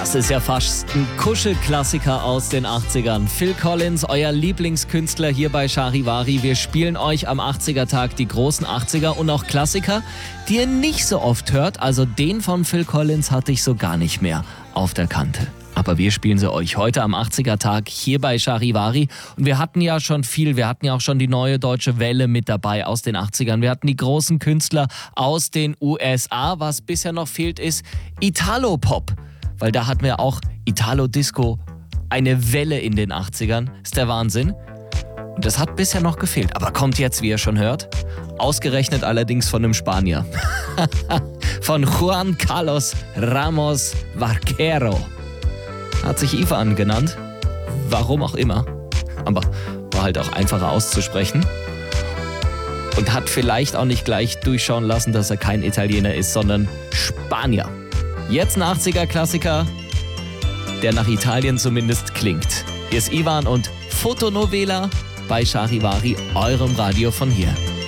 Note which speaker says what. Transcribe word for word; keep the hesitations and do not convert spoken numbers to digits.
Speaker 1: Das ist ja fast ein Kuschelklassiker aus den achtzigern. Phil Collins, euer Lieblingskünstler hier bei Charivari. Wir spielen euch am achtziger-Tag die großen achtziger und auch Klassiker, die ihr nicht so oft hört. Also den von Phil Collins hatte ich so gar nicht mehr auf der Kante. Aber wir spielen sie euch heute am achtziger-Tag hier bei Charivari. Und wir hatten ja schon viel, wir hatten ja auch schon die neue deutsche Welle mit dabei aus den achtzigern. Wir hatten die großen Künstler aus den U S A. Was bisher noch fehlt, ist Italo-Pop. Weil da hatten wir auch Italo-Disco, eine Welle in den achtzigern. Ist der Wahnsinn. Und das hat bisher noch gefehlt. Aber kommt jetzt, wie ihr schon hört, ausgerechnet allerdings von einem Spanier. Von Juan Carlos Ramos Vaquero. Hat sich Ivan genannt. Warum auch immer. Aber war halt auch einfacher auszusprechen. Und hat vielleicht auch nicht gleich durchschauen lassen, dass er kein Italiener ist, sondern Spanier. Jetzt ein achtziger-Klassiker, der nach Italien zumindest klingt. Hier ist Ivan und Fotonovela bei Charivari, eurem Radio von hier.